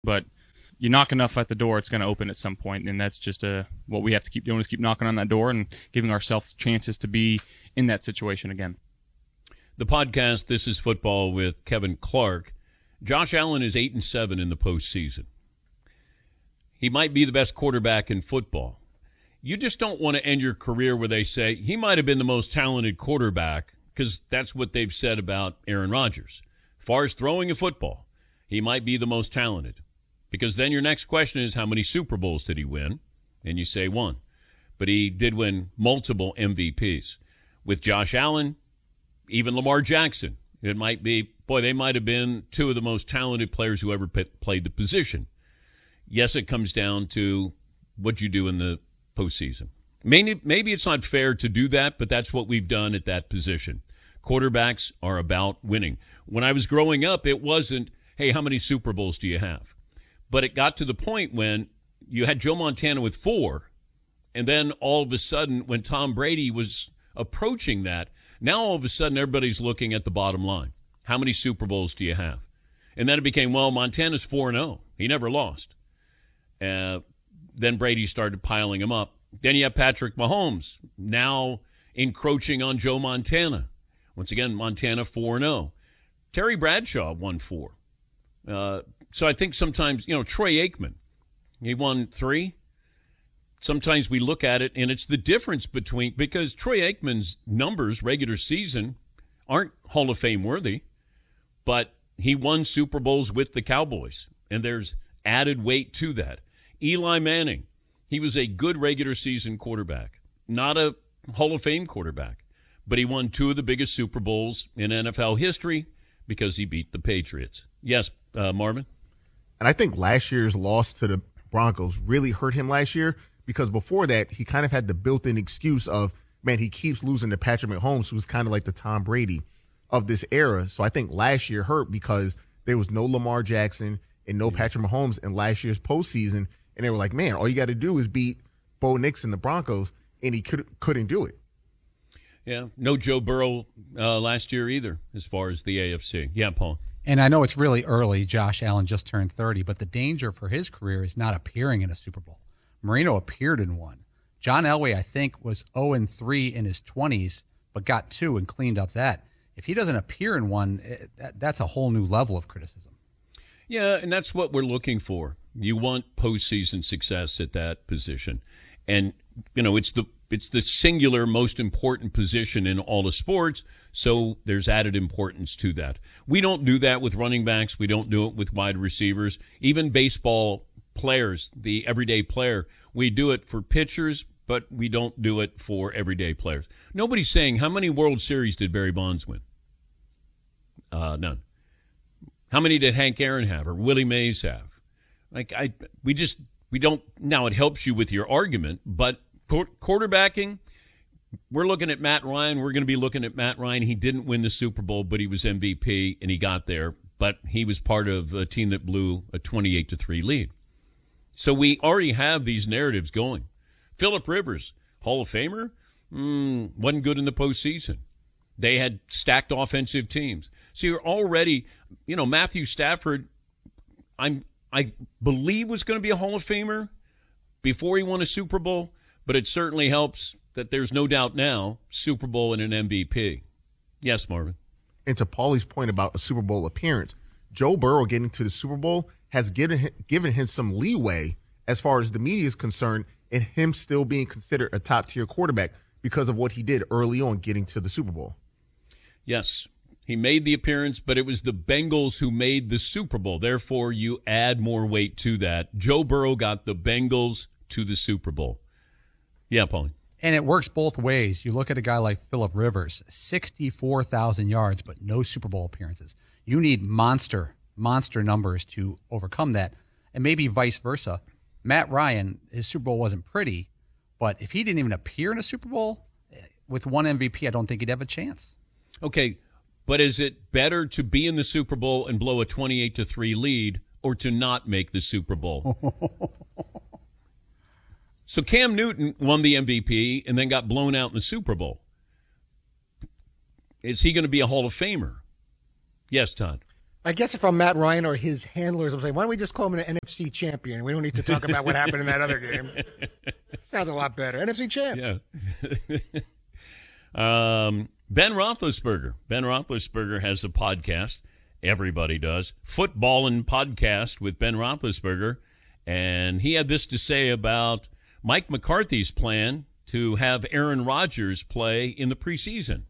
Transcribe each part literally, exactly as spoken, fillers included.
but you knock enough at the door, it's going to open at some point, and that's just a, what we have to keep doing is keep knocking on that door and giving ourselves chances to be in that situation again. The podcast, This is Football with Kevin Clark. Josh Allen is eight and seven in the postseason. He might be the best quarterback in football. You just don't want to end your career where they say he might have been the most talented quarterback, because that's what they've said about Aaron Rodgers. As far as throwing a football, he might be the most talented. Because then your next question is, how many Super Bowls did he win? And you say one. But he did win multiple M V Ps. With Josh Allen, even Lamar Jackson, it might be, boy, they might have been two of the most talented players who ever p- played the position. Yes, it comes down to what you do in the postseason. Maybe, maybe it's not fair to do that, but that's what we've done at that position. Quarterbacks are about winning. When I was growing up, it wasn't, hey, how many Super Bowls do you have? But it got to the point when you had Joe Montana with four, and then all of a sudden when Tom Brady was approaching that, now all of a sudden everybody's looking at the bottom line. How many Super Bowls do you have? And then it became, well, Montana's four and oh. He never lost. Uh, then Brady started piling them up. Then you have Patrick Mahomes now encroaching on Joe Montana. Once again, Montana four and oh. Terry Bradshaw won four. Uh, so I think sometimes, you know, Troy Aikman, he won three. Sometimes we look at it, and it's the difference between, because Troy Aikman's numbers, regular season, aren't Hall of Fame worthy, but he won Super Bowls with the Cowboys, and there's added weight to that. Eli Manning, he was a good regular season quarterback, not a Hall of Fame quarterback, but he won two of the biggest Super Bowls in N F L history because he beat the Patriots. Yes, uh, Marvin? And I think last year's loss to the Broncos really hurt him last year, because before that, he kind of had the built-in excuse of, man, he keeps losing to Patrick Mahomes, who was kind of like the Tom Brady of this era. So I think last year hurt because there was no Lamar Jackson and no Patrick Mahomes in last year's postseason. And they were like, man, all you got to do is beat Bo Nix and the Broncos, and he could, couldn't do it. Yeah, no Joe Burrow uh, last year either, as far as the A F C. Yeah, Paul. And I know it's really early. Josh Allen just turned thirty, but the danger for his career is not appearing in a Super Bowl. Marino appeared in one. John Elway, I think, was oh and three in his twenties, but got two and cleaned up that. If he doesn't appear in one, that, that's a whole new level of criticism. Yeah, and that's what we're looking for. You want postseason success at that position. And, you know, it's the it's the singular most important position in all the sports, so there's added importance to that. We don't do that with running backs. We don't do it with wide receivers. Even baseball players, the everyday player, we do it for pitchers, but we don't do it for everyday players. Nobody's saying, how many World Series did Barry Bonds win? Uh, none. How many did Hank Aaron have or Willie Mays have? Like, I, we just, we don't, now it helps you with your argument, but quarterbacking, we're looking at Matt Ryan. We're going to be looking at Matt Ryan. He didn't win the Super Bowl, but he was M V P, and he got there. But he was part of a team that blew a twenty-eight to three lead. So we already have these narratives going. Phillip Rivers, Hall of Famer, mm, wasn't good in the postseason. They had stacked offensive teams. So you're already, you know, Matthew Stafford, I'm, I believe was going to be a Hall of Famer before he won a Super Bowl, but it certainly helps that there's no doubt now Super Bowl and an M V P. Yes, Marvin. And to Paulie's point about a Super Bowl appearance, Joe Burrow getting to the Super Bowl has given him, given him some leeway as far as the media is concerned, and him still being considered a top-tier quarterback because of what he did early on getting to the Super Bowl. Yes, he made the appearance, but it was the Bengals who made the Super Bowl. Therefore, you add more weight to that. Joe Burrow got the Bengals to the Super Bowl. Yeah, Paulie. And it works both ways. You look at a guy like Phillip Rivers, sixty-four thousand yards, but no Super Bowl appearances. You need monster, monster numbers to overcome that, and maybe vice versa. Matt Ryan, his Super Bowl wasn't pretty, but if he didn't even appear in a Super Bowl with one M V P, I don't think he'd have a chance. Okay, but is it better to be in the Super Bowl and blow a twenty-eight to three lead or to not make the Super Bowl? So Cam Newton won the M V P and then got blown out in the Super Bowl. Is he going to be a Hall of Famer? Yes, Todd. I guess if I'm Matt Ryan or his handlers, I'm saying, why don't we just call him an N F C champion? We don't need to talk about what happened in that other game. Sounds a lot better. N F C champs. Yeah. um, Ben Roethlisberger. Ben Roethlisberger has a podcast. Everybody does. Football and Podcast with Ben Roethlisberger. And he had this to say about Mike McCarthy's plan to have Aaron Rodgers play in the preseason.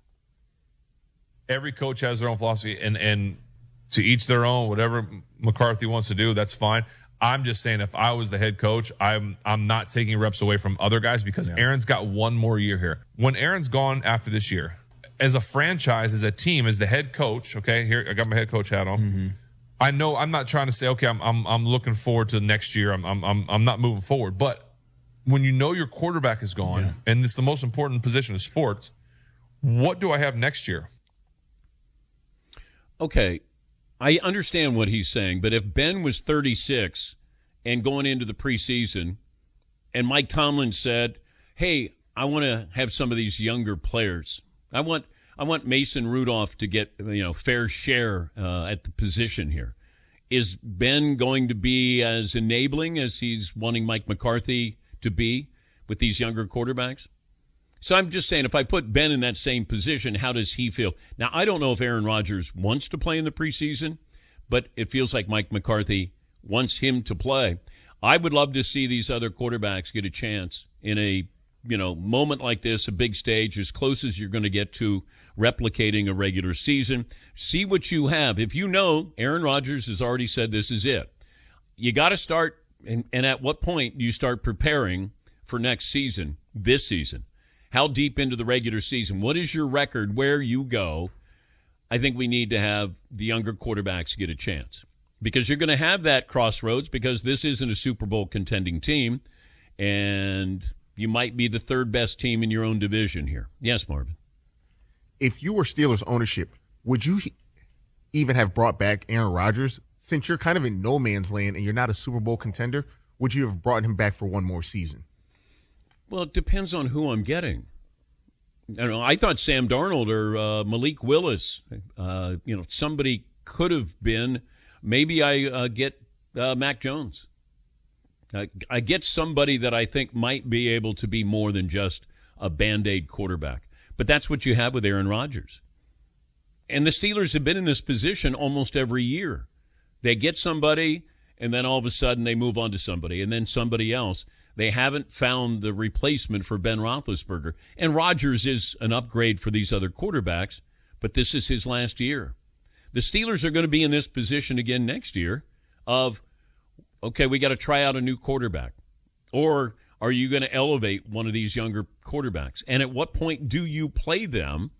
Every coach has their own philosophy, and, and to each their own. Whatever McCarthy wants to do, that's fine. I'm just saying, if I was the head coach, I'm I'm not taking reps away from other guys because yeah. Aaron's got one more year here. When Aaron's gone after this year, as a franchise, as a team, as the head coach, okay, here I got my head coach hat on. Mm-hmm. I know I'm not trying to say, okay, I'm I'm I'm looking forward to next year. I'm I'm I'm I'm not moving forward, but when you know your quarterback is gone, yeah. and it's the most important position of sports, what do I have next year? Okay, I understand what he's saying, but if Ben was thirty-six and going into the preseason, and Mike Tomlin said, hey, I want to have some of these younger players. I want I want Mason Rudolph to get, you know, fair share uh, at the position here. Is Ben going to be as enabling as he's wanting Mike McCarthy to be with these younger quarterbacks? So I'm just saying, if I put Ben in that same position, how does he feel? Now, I don't know if Aaron Rodgers wants to play in the preseason, but it feels like Mike McCarthy wants him to play. I would love to see these other quarterbacks get a chance in a, you know, moment like this, a big stage, as close as you're going to get to replicating a regular season. See what you have. If you know Aaron Rodgers has already said this is it, you got to start, and, and at what point do you start preparing for next season, this season? How deep into the regular season? What is your record where you go? I think we need to have the younger quarterbacks get a chance because you're going to have that crossroads because this isn't a Super Bowl contending team, and you might be the third best team in your own division here. Yes, Marvin. If you were Steelers ownership, would you even have brought back Aaron Rodgers? Since you're kind of in no man's land and you're not a Super Bowl contender, would you have brought him back for one more season? Well, it depends on who I'm getting. I don't know. I thought Sam Darnold or uh, Malik Willis, uh, you know, somebody could have been. Maybe I uh, get uh, Mac Jones. Uh, I get somebody that I think might be able to be more than just a Band-Aid quarterback. But that's what you have with Aaron Rodgers. And the Steelers have been in this position almost every year. They get somebody, and then all of a sudden they move on to somebody, and then somebody else. They haven't found the replacement for Ben Roethlisberger. And Rodgers is an upgrade for these other quarterbacks, but this is his last year. The Steelers are going to be in this position again next year of, okay, we got to try out a new quarterback. Or are you going to elevate one of these younger quarterbacks? And at what point do you play them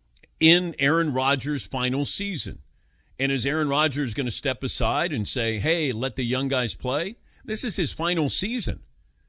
in Aaron Rodgers' final season? And is Aaron Rodgers going to step aside and say, hey, let the young guys play? This is his final season.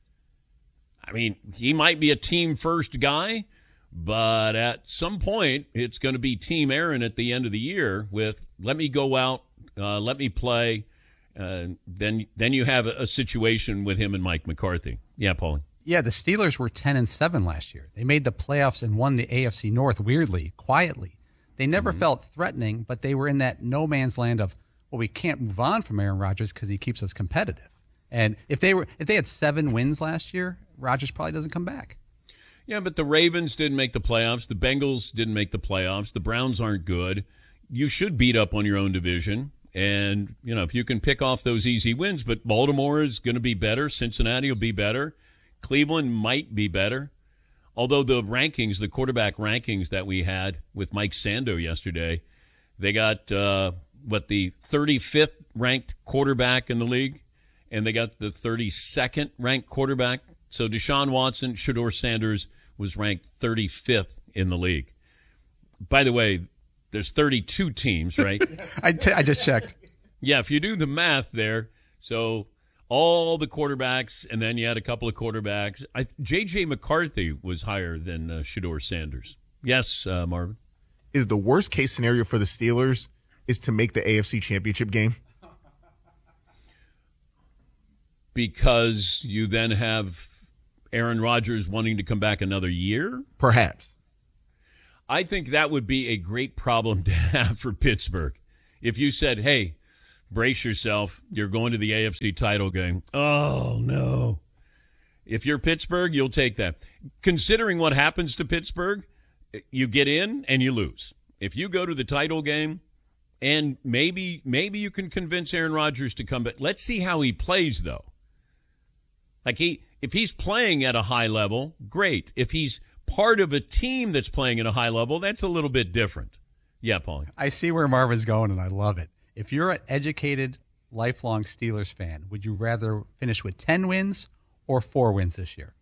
I mean, he might be a team-first guy, but at some point, it's going to be Team Aaron at the end of the year with, let me go out, uh, let me play. Uh, then then you have a, a situation with him and Mike McCarthy. Yeah, Paulie. Yeah, the Steelers were ten and seven last year. They made the playoffs and won the A F C North weirdly, quietly. They never mm-hmm. felt threatening, but they were in that no man's land of, well, we can't move on from Aaron Rodgers because he keeps us competitive. And if they were if they had seven wins last year, Rodgers probably doesn't come back. Yeah, but the Ravens didn't make the playoffs. The Bengals didn't make the playoffs. The Browns aren't good. You should beat up on your own division. And, you know, if you can pick off those easy wins, but Baltimore is going to be better. Cincinnati will be better. Cleveland might be better. Although the rankings, the quarterback rankings that we had with Mike Sando yesterday, they got, uh, what, the thirty-fifth ranked quarterback in the league, and they got the thirty-second ranked quarterback. So Deshaun Watson, Shedeur Sanders was ranked thirty-fifth in the league. By the way, there's thirty-two teams, right? I, t- I just checked. Yeah, if you do the math there, so all the quarterbacks, and then you had a couple of quarterbacks. I, J J McCarthy was higher than uh, Shedeur Sanders. Yes, uh, Marvin? Is the worst case scenario for the Steelers is to make the A F C Championship game? Because you then have Aaron Rodgers wanting to come back another year? Perhaps. I think that would be a great problem to have for Pittsburgh if you said, hey, brace yourself, you're going to the A F C title game. Oh, no. If you're Pittsburgh, you'll take that. Considering what happens to Pittsburgh, you get in and you lose. If you go to the title game, and maybe maybe you can convince Aaron Rodgers to come back. Let's see how he plays, though. Like, he, if he's playing at a high level, great. If he's part of a team that's playing at a high level, that's a little bit different. Yeah, Paulie. I see where Marvin's going, and I love it. If you're an educated, lifelong Steelers fan, would you rather finish with ten wins or four wins this year?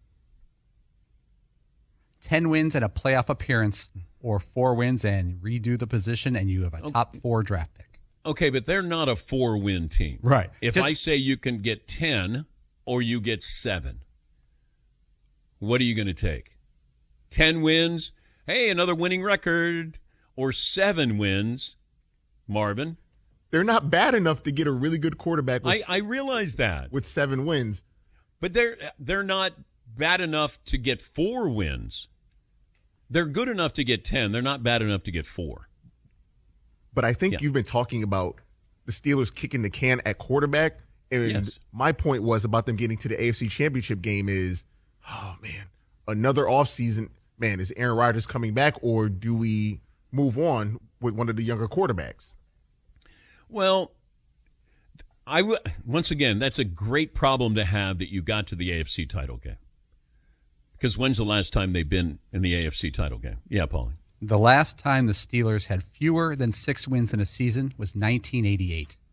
ten wins and a playoff appearance, or four wins and redo the position, and you have a top four draft pick. Okay, but they're not a four-win team. Right. If Just- I say you can get ten or you get seven, what are you going to take? ten wins, hey, another winning record, or seven wins, Marvin? They're not bad enough to get a really good quarterback with, I, I realize that. with seven wins. But they're they're not bad enough to get four wins. They're good enough to get ten. They're not bad enough to get four. But I think Yeah. you've been talking about the Steelers kicking the can at quarterback. And Yes. my point was about them getting to the A F C Championship game is, oh, man, another offseason. Man, is Aaron Rodgers coming back, or do we move on with one of the younger quarterbacks? Well, I w- once again, that's a great problem to have that you got to the A F C title game. Because when's the last time they've been in the A F C title game? Yeah, Paulie. The last time the Steelers had fewer than six wins in a season was nineteen eighty-eight.